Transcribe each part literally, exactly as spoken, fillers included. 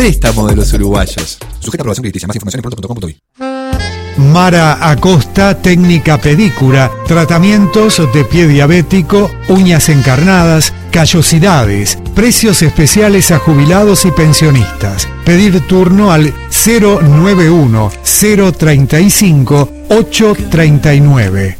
Préstamo de los uruguayos. Sujeta a aprobación crediticia. Más información en pronto punto com punto uy. Mara Acosta, técnica pedicura, tratamientos de pie diabético, uñas encarnadas, callosidades, precios especiales a jubilados y pensionistas. Pedir turno al cero nueve uno, cero treinta y cinco, ocho treinta y nueve.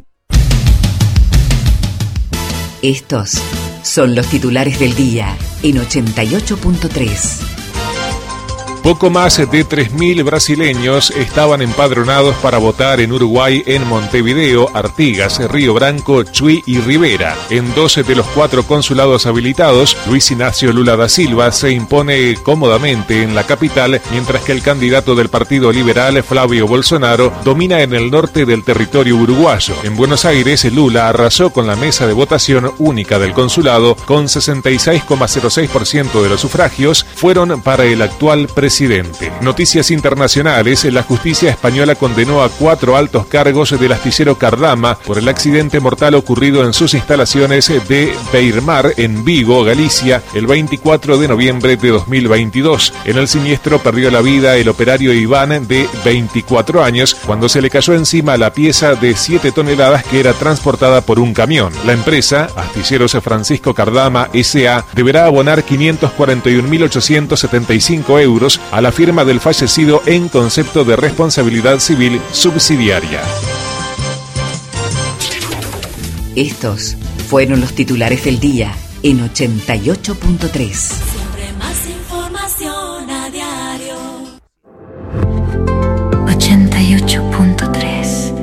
Estos son los titulares del día en ochenta y ocho punto tres. Poco más de tres mil brasileños estaban empadronados para votar en Uruguay en Montevideo, Artigas, Río Branco, Chuy y Rivera. En doce de los cuatro consulados habilitados, Luis Ignacio Lula da Silva se impone cómodamente en la capital, mientras que el candidato del Partido Liberal, Flavio Bolsonaro, domina en el norte del territorio uruguayo. En Buenos Aires, Lula arrasó con la mesa de votación única del consulado, con sesenta y seis coma cero seis por ciento de los sufragios fueron para el actual presidente. Presidente. Noticias internacionales. La justicia española condenó a cuatro altos cargos del astillero Cardama por el accidente mortal ocurrido en sus instalaciones de Beirmar, en Vigo, Galicia, el veinticuatro de noviembre de dos mil veintidós. En el siniestro perdió la vida el operario Iván, de veinticuatro años, cuando se le cayó encima la pieza de siete toneladas que era transportada por un camión. La empresa, Astilleros Francisco Cardama S A, deberá abonar quinientos cuarenta y un mil ochocientos setenta y cinco euros a la firma del fallecido en concepto de responsabilidad civil subsidiaria. Estos fueron los titulares del día en ochenta y ocho punto tres. Siempre más información a diario. ochenta y ocho punto tres.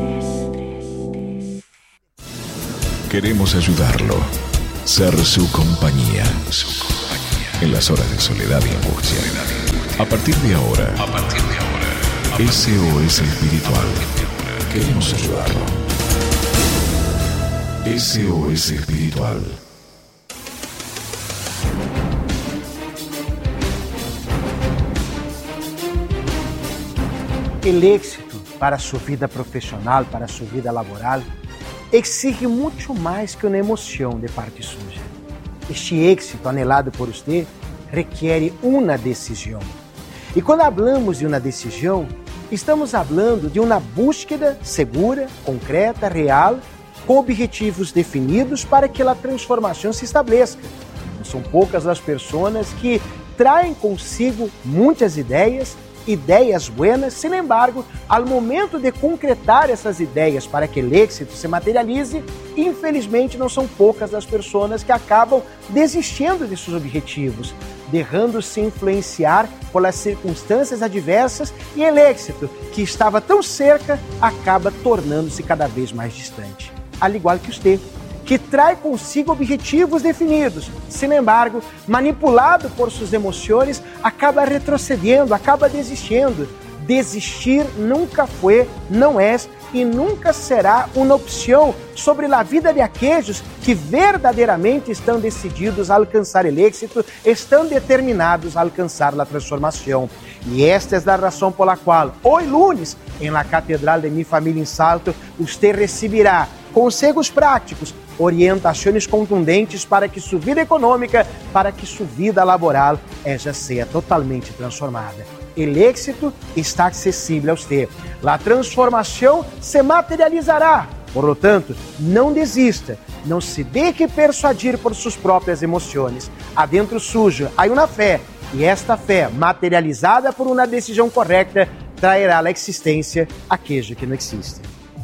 Queremos ayudarlo. Ser su compañía. Su compañía. En las horas de soledad y angustia. A partir de ahora, a partir de ahora, S O S Espiritual. Queremos ayudarlo. S O S Espiritual. El éxito para su vida profesional, para su vida laboral, exige mucho más que una emoción de parte suya. Este éxito anhelado por usted requiere uma decisão. E quando falamos de uma decisão, estamos falando de uma búsqueda segura, concreta, real, com objetivos definidos para que a transformação se estabeleça. Não são poucas as pessoas que traem consigo muitas ideias, ideias buenas, sin embargo, ao momento de concretar essas ideias para que o êxito se materialize, infelizmente não são poucas as pessoas que acabam desistindo de seus objetivos, deixando-se influenciar pelas circunstâncias adversas e o êxito, que estava tão cerca, acaba tornando-se cada vez mais distante. Al igual que você, que traz consigo objetivos definidos, sin embargo, manipulado por suas emoções, acaba retrocedendo, acaba desistindo. Desistir nunca foi, não é e nunca será uma opção sobre a vida de aqueles que verdadeiramente estão decididos a alcançar o êxito, estão determinados a alcançar a transformação. E esta é a razão pela qual, hoje lunes, em la Catedral de Mi Família em Salto, você receberá conselhos práticos, orientações contundentes para que sua vida econômica, para que sua vida laboral, ela seja totalmente transformada. O êxito está acessível a você. A transformação se materializará. Por lo tanto, não desista, não se deixe persuadir por suas próprias emoções. Adentro sujo há uma fé, e esta fé, materializada por uma decisão correta, traerá à existência aquello que não existe.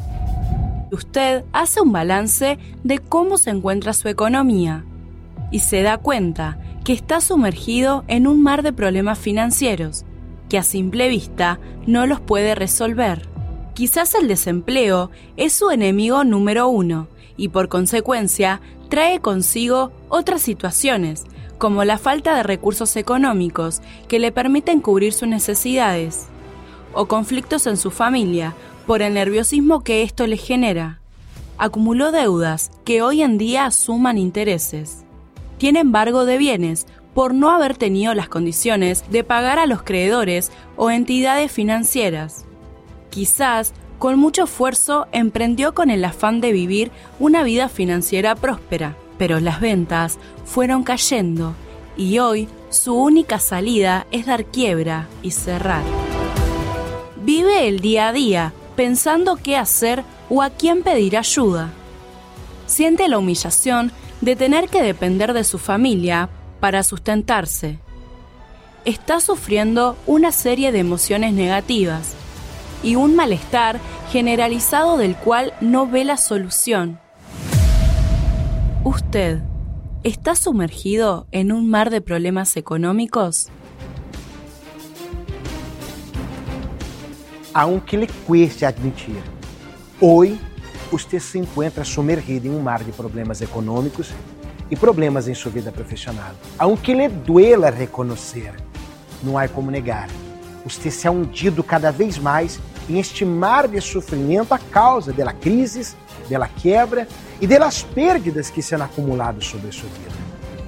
Usted hace un balance de cómo se encuentra su economía y se da cuenta que está sumergido en un mar de problemas financieros que a simple vista no los puede resolver. Quizás el desempleo es su enemigo número uno y por consecuencia trae consigo otras situaciones como la falta de recursos económicos que le permiten cubrir sus necesidades o conflictos en su familia por el nerviosismo que esto le genera. Acumuló deudas que hoy en día suman intereses. Tiene embargo de bienes por no haber tenido las condiciones de pagar a los creedores o entidades financieras. Quizás, con mucho esfuerzo, emprendió con el afán de vivir una vida financiera próspera, pero las ventas fueron cayendo y hoy su única salida es dar quiebra y cerrar. Vive el día a día pensando qué hacer o a quién pedir ayuda. Siente la humillación de tener que depender de su familia para sustentarse. Está sufriendo una serie de emociones negativas y un malestar generalizado del cual no ve la solución. ¿Usted está sumergido en un mar de problemas económicos? Aunque lhe cueste admitir, hoje você se encontra sumergido em um mar de problemas econômicos e problemas em sua vida profissional. Aunque lhe duela reconhecer, não há como negar. Você se ha hundido cada vez mais em este mar de sofrimento a causa da crise, da quebra e das perdas que se han acumulado sobre sua vida.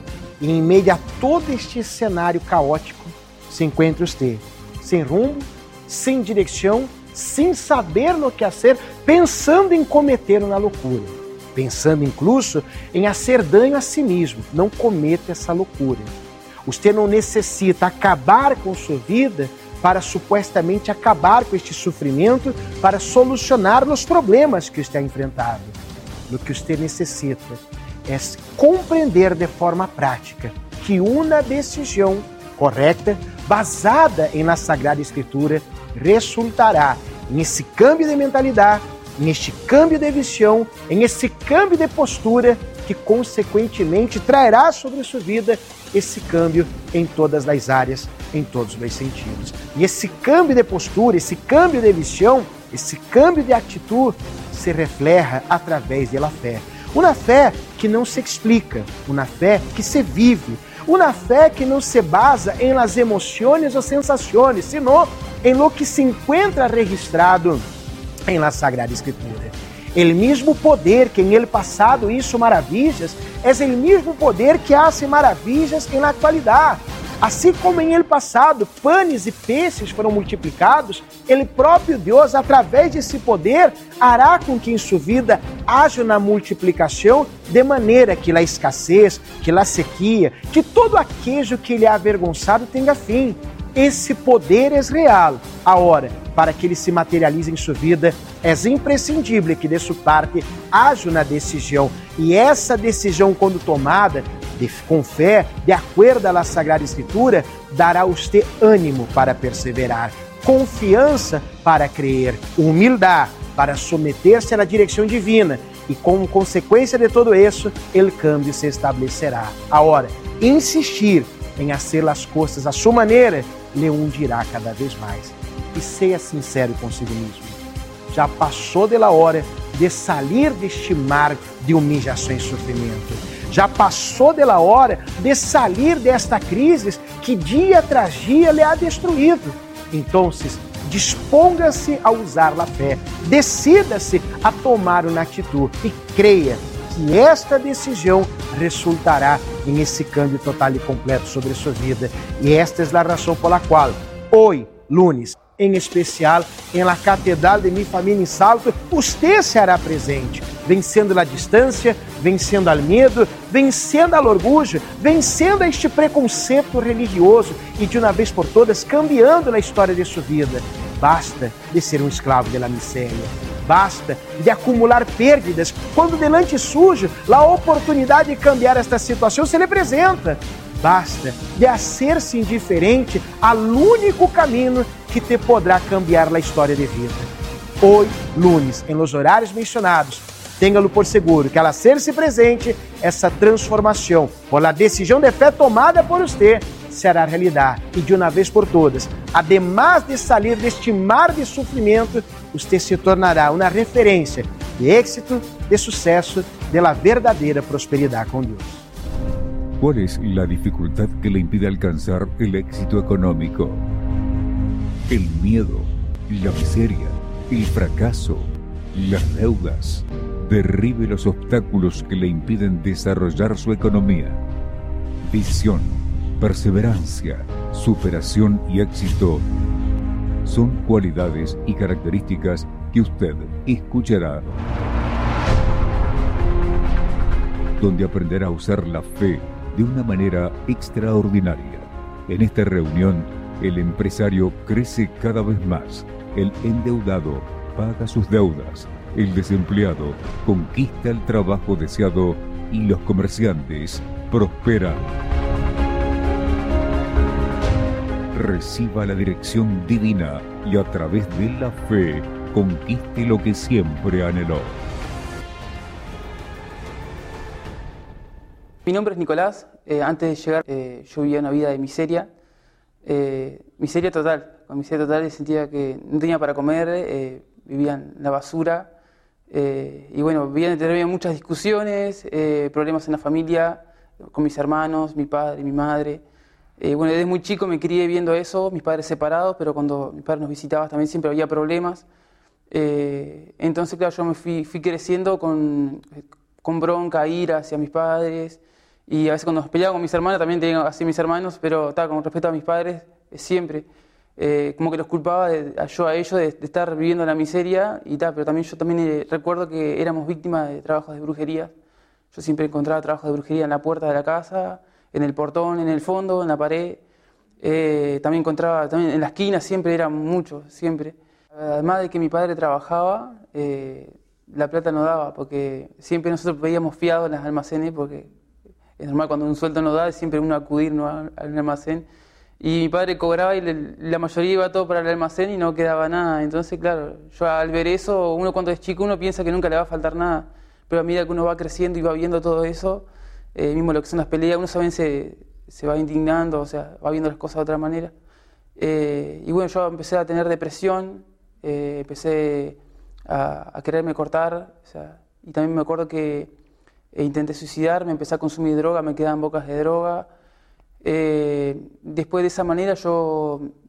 E em meio a todo este cenário caótico, se encontra você, sem rumo, sem direção, sem saber no que fazer, pensando em cometer uma loucura, pensando incluso em fazer dano a si mesmo. Não cometa essa loucura. Você não necessita acabar com sua vida para supostamente acabar com este sofrimento, para solucionar os problemas que está enfrentando. O que você necessita é compreender de forma prática que uma decisão correta, basada em na Sagrada Escritura, resultará nesse câmbio de mentalidade, neste câmbio de visão, nesse câmbio de postura que consequentemente trará sobre sua vida esse câmbio em todas as áreas, em todos os sentidos. E esse câmbio de postura, esse câmbio de visão, esse câmbio de atitude se refleja através da fé. Uma fé que não se explica, uma fé que se vive, uma fé que não se basa em las emoções ou sensações, sino em lo que se encontra registrado em la Sagrada Escritura. El mesmo poder que em el passado hizo maravilhas, é o mesmo poder que hace maravilhas em la atualidade. Assim como em el passado panes e peixes foram multiplicados, ele próprio Deus, através desse poder, hará com que em sua vida haja uma multiplicação, de maneira que a escassez, que a sequia, que todo aquejo que lhe é avergonçado tenha fim. Esse poder é real. Agora, para que ele se materialize em sua vida, é imprescindível que de sua parte haja uma decisão. E essa decisão, quando tomada de, com fé, de acordo à Sagrada Escritura, dará a você ânimo para perseverar, confiança para crer, humildade para submeter-se à direção divina. E como consequência de todo isso, o câmbio se estabelecerá. Agora, insistir em fazer as coisas à sua maneira, lhe hundirá cada vez mais. E seja sincero consigo mesmo. Já passou da hora de sair deste mar de humilhação e sofrimento. Já passou da hora de sair desta crise que dia tras dia lhe ha destruído. Então, disponga-se a usar a fé. Decida-se a tomar uma atitude e creia que esta decisão resultará em esse câmbio total e completo sobre a sua vida. E esta é a razão pela qual, hoje, lunes, em especial, em la Catedral de Mi Família em Salto, você será presente, vencendo a distância, vencendo ao medo, vencendo ao orgulho, vencendo a este preconceito religioso e, de uma vez por todas, cambiando a história de sua vida. Basta de ser um escravo da miséria. Basta de acumular perdas, quando delante sujo, a oportunidade de cambiar esta situação se lhe apresenta. Basta de hacer-se indiferente ao único caminho que te poderá cambiar a história de vida. Hoje, lunes, em los horários mencionados, tenha-lo por seguro que ao hacer-se presente, essa transformação, por la decisão de fé tomada por você, será realidade. E de uma vez por todas, además de sair deste mar de sofrimento, você se tornará uma referência de êxito, de sucesso, de la verdadeira prosperidade com Deus. ¿Cuál es la dificultad que le impide alcanzar el éxito económico? El miedo, la miseria, el fracaso, las deudas. Derribe los obstáculos que le impiden desarrollar su economía. Visión, perseverancia, superación y éxito son cualidades y características que usted escuchará, donde aprenderá a usar la fe de una manera extraordinaria. En esta reunión, el empresario crece cada vez más, el endeudado paga sus deudas, el desempleado conquista el trabajo deseado y los comerciantes prosperan. Reciba la dirección divina y a través de la fe conquiste lo que siempre anheló. Mi nombre es Nicolás. Eh, antes de llegar eh, yo vivía una vida de miseria, eh, miseria total, con miseria total sentía que no tenía para comer, eh, vivía en la basura eh, y bueno, vivía, tenía muchas discusiones, eh, problemas en la familia, con mis hermanos, mi padre, mi madre. Eh, bueno, desde muy chico me crié viendo eso, mis padres separados, pero cuando mis padres nos visitaban también siempre había problemas. Eh, entonces, claro, yo me fui, fui creciendo con, con bronca, ira hacia mis padres. Y a veces cuando peleaba con mis hermanos, también tenía así mis hermanos, pero tal, con respecto a mis padres, eh, siempre. Eh, como que los culpaba de, a yo a ellos de, de estar viviendo la miseria y tal, pero también yo también eh, recuerdo que éramos víctimas de trabajos de brujería. Yo siempre encontraba trabajos de brujería en la puerta de la casa, en el portón, en el fondo, en la pared. Eh, también encontraba, también en la esquina, siempre eran muchos, siempre. Además de que mi padre trabajaba, eh, la plata no daba, porque siempre nosotros veíamos fiados en los almacenes, porque es normal cuando un sueldo no da, siempre uno acudir, ¿no?, al, al almacén. Y mi padre cobraba y le, la mayoría iba todo para el almacén y no quedaba nada. Entonces, claro, yo al ver eso, uno cuando es chico, uno piensa que nunca le va a faltar nada. Pero a medida que uno va creciendo y va viendo todo eso, eh, mismo lo que son las peleas, uno también se, se va indignando, o sea, va viendo las cosas de otra manera. Eh, y bueno, yo empecé a tener depresión, eh, empecé a, a quererme cortar, o sea, y también me acuerdo que eh, intenté suicidarme, empecé a consumir droga, me quedaban bocas de droga. Eh, después de esa manera yo